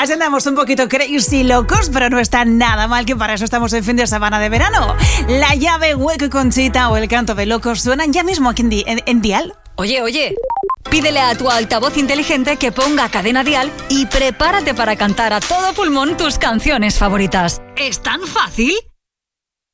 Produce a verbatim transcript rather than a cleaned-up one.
Así andamos un poquito crazy locos, pero no está nada mal, que para eso estamos en fin de semana de verano. La llave, Hueco y Conchita o el canto de locos suenan ya mismo aquí en, di- en, en Dial. Oye, oye, pídele a tu altavoz inteligente que ponga Cadena Dial y prepárate para cantar a todo pulmón tus canciones favoritas. ¿Es tan fácil?